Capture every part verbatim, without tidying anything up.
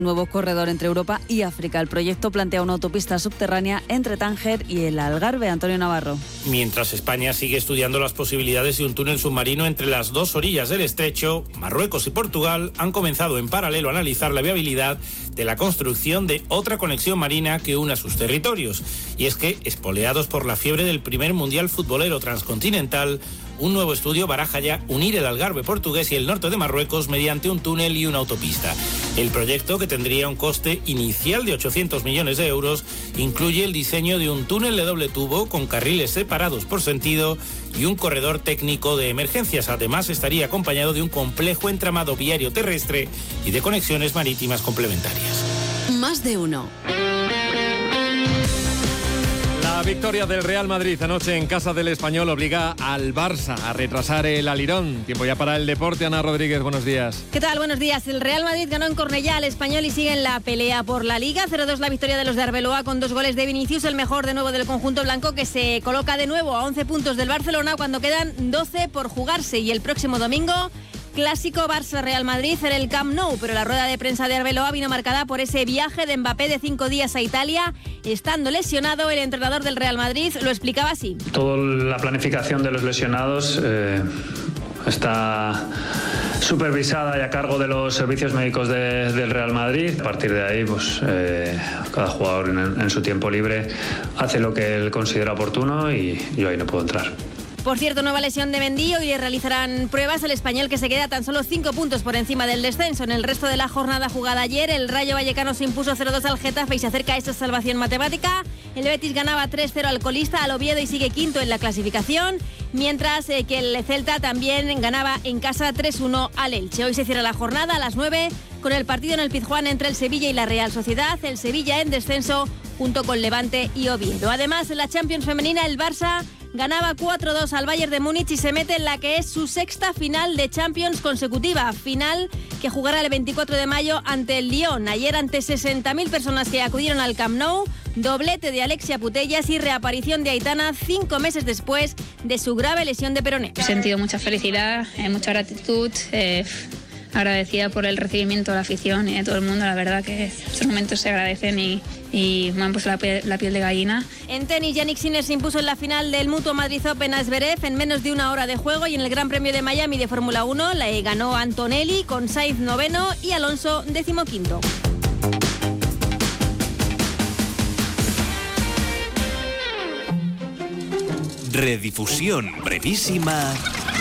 Nuevo corredor entre Europa y África. El proyecto plantea una autopista subterránea entre Tánger y el Algarve. Antonio Navarro. Mientras España sigue estudiando las posibilidades de un túnel submarino entre las dos orillas del estrecho, Marruecos y Portugal han comenzado en paralelo a analizar la viabilidad de la construcción de otra conexión marina que una sus territorios. Y es que, espoleados por la fiebre del primer mundial futbolero transcontinental, un nuevo estudio baraja ya unir el Algarve portugués y el norte de Marruecos mediante un túnel y una autopista. El proyecto, que tendría un coste inicial de ochocientos millones de euros, incluye el diseño de un túnel de doble tubo con carriles separados por sentido y un corredor técnico de emergencias. Además, estaría acompañado de un complejo entramado viario terrestre y de conexiones marítimas complementarias. Más de uno. La victoria del Real Madrid anoche en casa del Español obliga al Barça a retrasar el alirón. Tiempo ya para el deporte. Ana Rodríguez, buenos días. ¿Qué tal? Buenos días. El Real Madrid ganó en Cornellá al Español y sigue en la pelea por la Liga. cero dos la victoria de los de Arbeloa con dos goles de Vinicius, el mejor de nuevo del conjunto blanco, que se coloca de nuevo a once puntos del Barcelona cuando quedan doce por jugarse. Y el próximo domingo, clásico Barça-Real Madrid en el Camp Nou, pero la rueda de prensa de Arbeloa vino marcada por ese viaje de Mbappé de cinco días a Italia. Estando lesionado, el entrenador del Real Madrid lo explicaba así. Toda la planificación de los lesionados eh, está supervisada y a cargo de los servicios médicos de, del Real Madrid. A partir de ahí, pues eh, cada jugador en, en su tiempo libre hace lo que él considera oportuno y yo ahí no puedo entrar. Por cierto, nueva lesión de Mendy. Hoy le realizarán pruebas al Español, que se queda tan solo cinco puntos por encima del descenso. En el resto de la jornada jugada ayer, el Rayo Vallecano se impuso cero dos al Getafe y se acerca a esa salvación matemática. El Betis ganaba tres cero al colista, al Oviedo, y sigue quinto en la clasificación. Mientras eh, que el Celta también ganaba en casa tres uno al Elche. Hoy se cierra la jornada a las nueve con el partido en el Pizjuán entre el Sevilla y la Real Sociedad. El Sevilla en descenso junto con Levante y Oviedo. Además, en la Champions femenina, el Barça ganaba cuatro dos al Bayern de Múnich y se mete en la que es su sexta final de Champions consecutiva. Final que jugará el veinticuatro de mayo ante el Lyon. Ayer, ante sesenta mil personas que acudieron al Camp Nou, doblete de Alexia Putellas y reaparición de Aitana cinco meses después de su grave lesión de peroné. He sentido mucha felicidad, eh, mucha gratitud, eh, agradecida por el recibimiento de la afición y de todo el mundo. La verdad que estos momentos se agradecen y, y me han puesto la piel, la piel de gallina. En tenis, Jannik Sinner se impuso en la final del Mutuo Madrid Open a Zverev en menos de una hora de juego, y en el Gran Premio de Miami de Fórmula uno la ganó Antonelli, con Sainz noveno y Alonso decimoquinto. Redifusión brevísima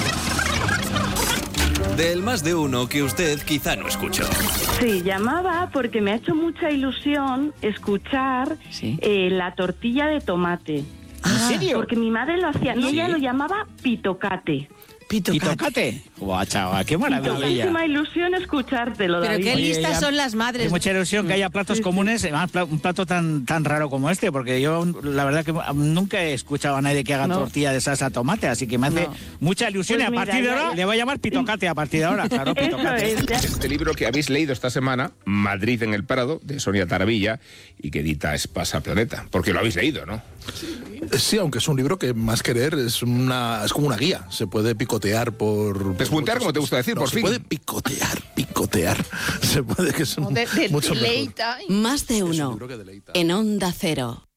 del Más de Uno que usted quizá no escuchó. Sí, llamaba porque me ha hecho mucha ilusión escuchar ¿Sí? eh, la tortilla de tomate. ¿En serio? Porque mi madre lo hacía, y ¿Sí? ella lo llamaba pitocate. ¿Pitocate? Guau, chaval, qué maravilla. Muchísima ilusión escuchártelo, Pero David. qué listas son las madres. Es mucha ilusión que haya platos sí, comunes, sí. un plato tan tan raro como este, porque yo la verdad que nunca he escuchado a nadie que haga no. tortilla de salsa tomate, así que me hace no. mucha ilusión, pues y a mira, partir de ahora ya... le voy a llamar pitocate a partir de ahora, claro, pitocate. Es, este libro que habéis leído esta semana, Madrid en el Prado, de Sonia Taravilla, y que edita Espasa Planeta, porque lo habéis leído, ¿no? Sí, aunque es un libro que más que leer es una es como una guía, se puede picotear por... Despuntear, como te gusta decir, no, por se fin. Se puede picotear, picotear, se puede que es un, de, de, mucho deleita. Más de uno, en Onda Cero.